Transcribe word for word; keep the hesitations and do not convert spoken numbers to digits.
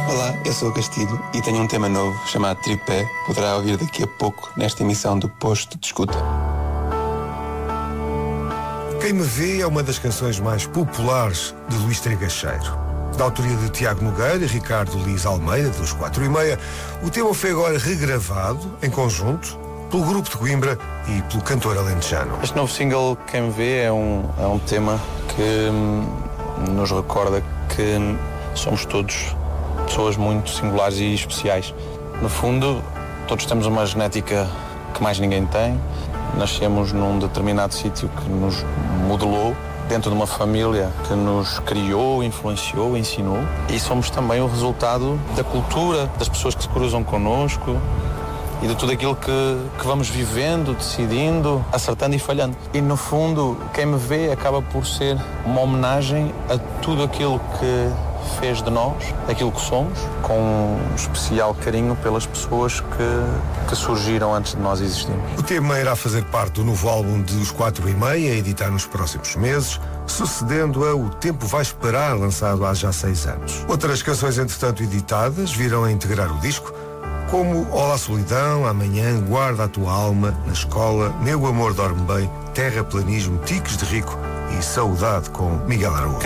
Olá, eu sou o Castilho e tenho um tema novo chamado Tripé. Poderá ouvir daqui a pouco nesta emissão do Posto de Escuta. Quem Me Vê é uma das canções mais populares de Luís Tregacheiro. Da autoria de Tiago Nogueira e Ricardo Liz Almeida, dos quatro e meia, o tema foi agora regravado, em conjunto, pelo grupo de Coimbra e pelo cantor alentejano. Este novo single, Quem Me Vê, é um, é um tema que hum, nos recorda que somos todos pessoas muito singulares e especiais. No fundo, todos temos uma genética que mais ninguém tem. Nascemos num determinado sítio que nos modelou, dentro de uma família que nos criou, influenciou, ensinou. E somos também o resultado da cultura, das pessoas que se cruzam connosco e de tudo aquilo que, que vamos vivendo, decidindo, acertando e falhando. E, no fundo, Quem Me Vê acaba por ser uma homenagem a tudo aquilo que fez de nós, aquilo que somos, com um especial carinho pelas pessoas que, que surgiram antes de nós existirmos. O tema irá fazer parte do novo álbum de Os Quatro e Meia, a editar nos próximos meses, sucedendo a O Tempo Vai Esperar, lançado há já seis anos. Outras canções, entretanto editadas, virão a integrar o disco, como Olá Solidão, Amanhã, Guarda a Tua Alma, Na Escola, Meu Amor Dorme Bem, Terraplanismo, Tiques de Rico e Saudade, com Miguel Araújo.